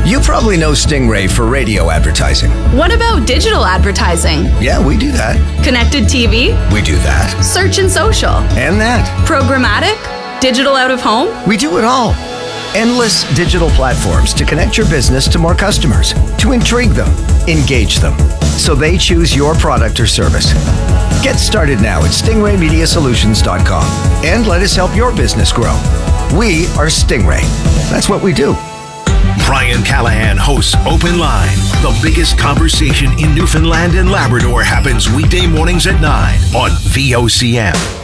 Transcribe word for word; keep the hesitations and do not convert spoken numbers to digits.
You probably know Stingray for radio advertising. What about digital advertising? Yeah, we do that. Connected T V? We do that. Search and social? And that. Programmatic? Digital out of home? We do it all. Endless digital platforms to connect your business to more customers, to intrigue them, engage them, so they choose your product or service. Get started now at stingray media solutions dot com and let us help your business grow. We are Stingray. That's what we do. Brian Callahan hosts Open Line. The biggest conversation in Newfoundland and Labrador happens weekday mornings at nine on V O C M.